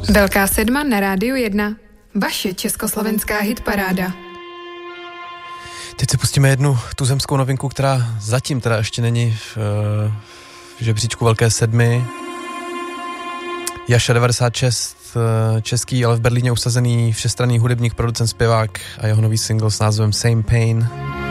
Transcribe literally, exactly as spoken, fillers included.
Velká sedma na Rádiu jedna. Vaše československá hitparáda. Teď si pustíme jednu tuzemskou novinku, která zatím teda ještě není v, v žebříčku Velké sedmy. Jaša devadesát šest, český, ale v Berlíně usazený všestranný hudebník, producent, zpěvák a jeho nový single s názvem Same Pain.